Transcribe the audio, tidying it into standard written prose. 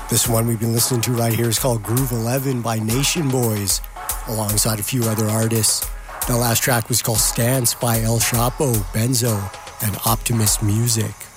This one we've been listening to right here is called Groove 11 by Nation Boys, alongside a few other artists. The last track was called Stance by El Chapo, Benzo, and Optimist Music.